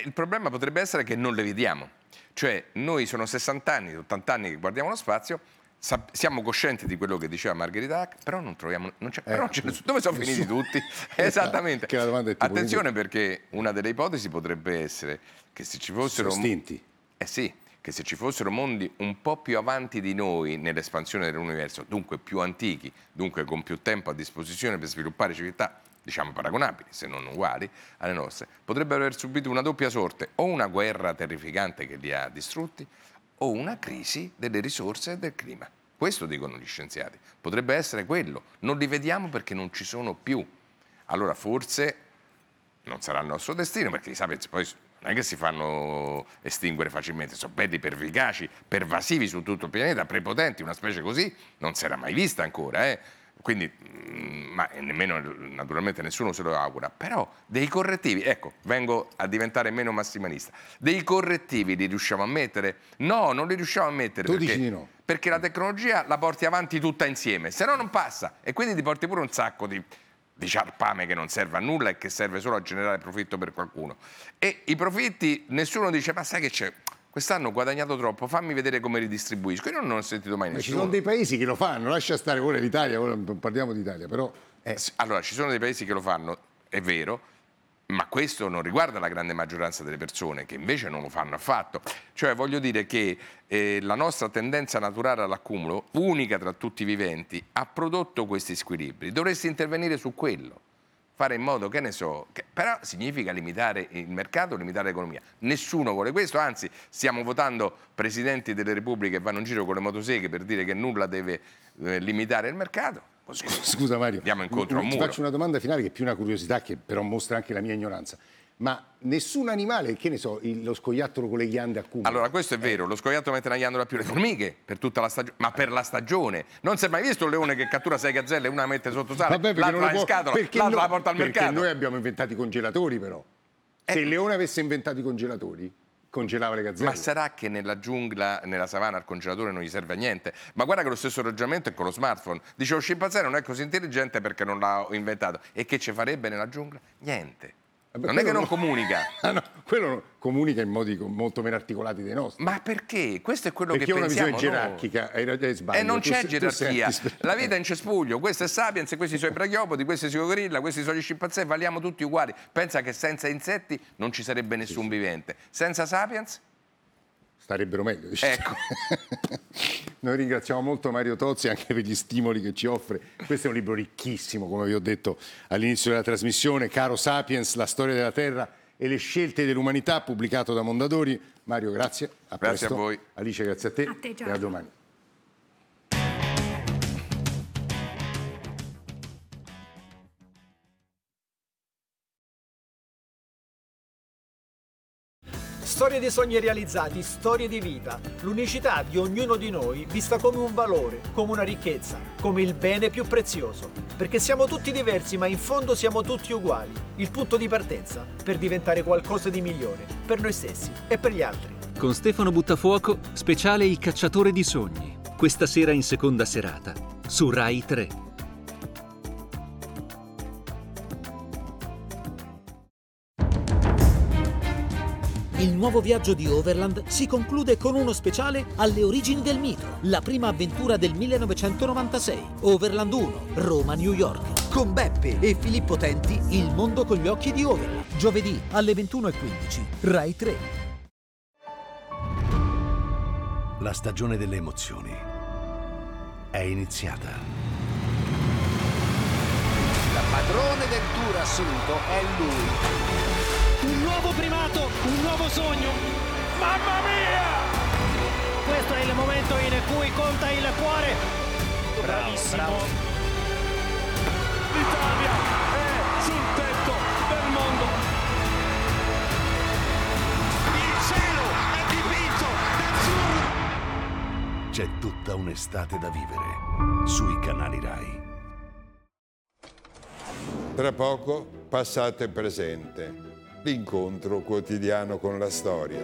Il problema potrebbe essere che non le vediamo. Cioè, noi sono 60 anni, 80 anni che guardiamo lo spazio, siamo coscienti di quello che diceva Margherita Hack, però non troviamo, dove sono finiti tutti? Esattamente. Che la domanda è tipo, attenzione, perché una delle ipotesi potrebbe essere che se ci fossero estinti. Che se ci fossero mondi un po' più avanti di noi nell'espansione dell'universo, dunque più antichi, dunque con più tempo a disposizione per sviluppare civiltà, diciamo paragonabili, se non uguali alle nostre, potrebbero aver subito una doppia sorte, o una guerra terrificante che li ha distrutti, o una crisi delle risorse e del clima. Questo dicono gli scienziati. Potrebbe essere quello. Non li vediamo perché non ci sono più. Allora forse non sarà il nostro destino, perché i sapiens poi non è che si fanno estinguere facilmente, sono belli pervicaci, pervasivi su tutto il pianeta, prepotenti, una specie così non si era mai vista ancora, Quindi, ma nemmeno naturalmente nessuno se lo augura, però dei correttivi, ecco, vengo a diventare meno massimalista, dei correttivi li riusciamo a mettere? No, non li riusciamo a mettere. Tu dici di no. Perché la tecnologia la porti avanti tutta insieme, se no non passa, e quindi ti porti pure un sacco di ciarpame che non serve a nulla e che serve solo a generare profitto per qualcuno. E i profitti, nessuno dice, ma sai che c'è? Quest'anno ho guadagnato troppo, fammi vedere come ridistribuisco. Io non ho sentito mai nessuno. Ma ci sono dei paesi che lo fanno, lascia stare ora l'Italia, ora non parliamo d'Italia, però... Allora, ci sono dei paesi che lo fanno, è vero, ma questo non riguarda la grande maggioranza delle persone, che invece non lo fanno affatto. Cioè, voglio dire che la nostra tendenza naturale all'accumulo, unica tra tutti i viventi, ha prodotto questi squilibri. Dovresti intervenire su quello. Fare in modo, che ne so, però significa limitare il mercato, limitare l'economia. Nessuno vuole questo, anzi stiamo votando presidenti delle repubbliche che vanno in giro con le motoseghe per dire che nulla deve limitare il mercato. Così. Scusa Mario, andiamo incontro a un ti muro. faccio una domanda finale che è più una curiosità, che però mostra anche la mia ignoranza. Ma nessun animale, che ne so, lo scoiattolo con le ghiande accumula? Allora, questo è vero, lo scoiattolo mette una ghiandola più, le formiche per tutta la stagione, ma per la stagione. Non si è mai visto un leone che cattura 6 gazzelle, una la mette sotto sale, l'altra la in scatola, l'altra la porta al mercato. Perché noi abbiamo inventato i congelatori, però. Se il leone avesse inventato i congelatori, congelava le gazzelle. Ma sarà che nella giungla, nella savana, il congelatore non gli serve a niente? Ma guarda che lo stesso ragionamento è con lo smartphone. Dice, lo scimpanzé non è così intelligente perché non l'ha inventato. E che ci farebbe nella giungla? Niente. Non è che non comunica. No, quello comunica in modi molto meno articolati dei nostri. Ma perché? Questo è quello perché che pensiamo una visione gerarchica, hai sbaglio. E non c'è gerarchia. La vita è in cespuglio. Questo è Sapiens, questi sono i brachiopodi, questi sono i gorilla, questi sono gli scimpanzé, valiamo tutti uguali. Pensa che senza insetti non ci sarebbe nessun vivente. Senza Sapiens? Starebbero meglio, diciamo. Ecco. Noi ringraziamo molto Mario Tozzi anche per gli stimoli che ci offre. Questo è un libro ricchissimo, come vi ho detto all'inizio della trasmissione, Caro Sapiens, la storia della Terra e le scelte dell'umanità, pubblicato da Mondadori. Mario, grazie. A grazie presto. a voi. Alice, grazie a te e a domani. Storie di sogni realizzati, storie di vita, l'unicità di ognuno di noi vista come un valore, come una ricchezza, come il bene più prezioso. Perché siamo tutti diversi, ma in fondo siamo tutti uguali. Il punto di partenza per diventare qualcosa di migliore, per noi stessi e per gli altri. Con Stefano Buttafuoco, speciale Il cacciatore di sogni. Questa sera in seconda serata, su Rai 3. Il nuovo viaggio di Overland si conclude con uno speciale alle origini del mito, la prima avventura del 1996, Overland 1, Roma-New York. Con Beppe e Filippo Tenti, il mondo con gli occhi di Overland. Giovedì alle 21:15, Rai 3. La stagione delle emozioni è iniziata. Il padrone del tour assoluto è lui. Un nuovo primato, un nuovo sogno. Mamma mia! Questo è il momento in cui conta il cuore. Bravissimo. Bravo. L'Italia è sul tetto del mondo. Il cielo è dipinto d'azzurro. C'è tutta un'estate da vivere sui canali Rai. Tra poco, passato e presente. L'incontro quotidiano con la storia.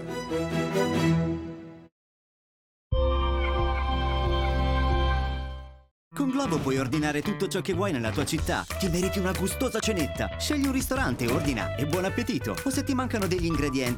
Con Glovo puoi ordinare tutto ciò che vuoi nella tua città. Ti meriti una gustosa cenetta. Scegli un ristorante, ordina e buon appetito. O se ti mancano degli ingredienti,